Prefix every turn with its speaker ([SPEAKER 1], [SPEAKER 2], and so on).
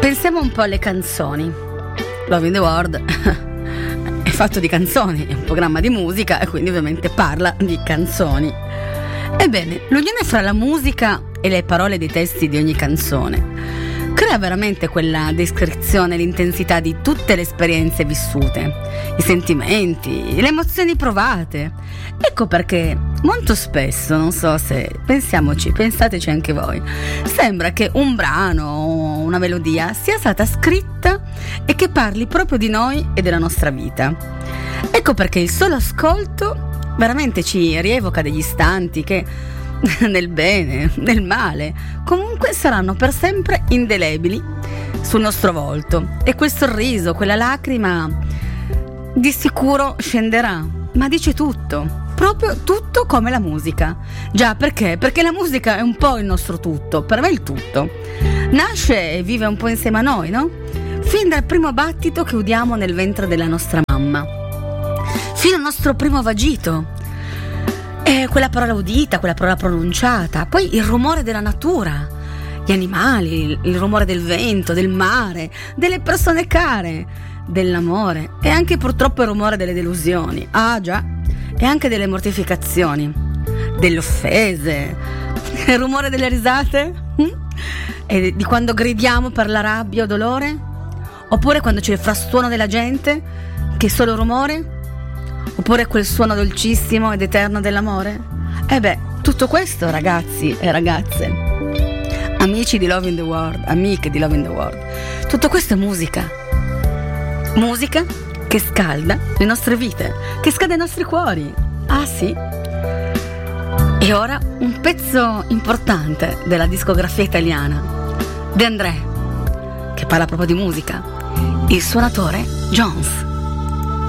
[SPEAKER 1] Pensiamo un po' alle canzoni. Love in the World è fatto di canzoni, è un programma di musica e quindi ovviamente parla di canzoni. Ebbene, l'unione fra la musica e le parole dei testi di ogni canzone crea veramente quella descrizione, l'intensità di tutte le esperienze vissute, i sentimenti, le emozioni provate. Ecco perché molto spesso, non so se pensateci anche voi, sembra che un brano o una melodia sia stata scritta e che parli proprio di noi e della nostra vita. Ecco perché il solo ascolto veramente ci rievoca degli istanti che nel bene, nel male, comunque saranno per sempre indelebili sul nostro volto, e quel sorriso, quella lacrima di sicuro scenderà, ma dice tutto, proprio tutto come la musica. Già, perché? Perché la musica è un po' il nostro tutto, per me il tutto. Nasce e vive un po' insieme a noi, no? Fin dal primo battito che udiamo nel ventre della nostra mamma, fino al nostro primo vagito. Quella parola udita, quella parola pronunciata, poi il rumore della natura, gli animali, il rumore del vento, del mare, delle persone care, dell'amore e anche purtroppo il rumore delle delusioni, già, e anche delle mortificazioni, delle offese, il rumore delle risate e di quando gridiamo per la rabbia o dolore, oppure quando c'è il frastuono della gente che è solo rumore, oppure quel suono dolcissimo ed eterno dell'amore. Tutto questo, ragazzi e ragazze, amici di Love in the World, amiche di Love in the World, tutto questo è musica che scalda le nostre vite, che scalda i nostri cuori. Sì. E ora un pezzo importante della discografia italiana, De André, che parla proprio di musica, il suonatore Jones.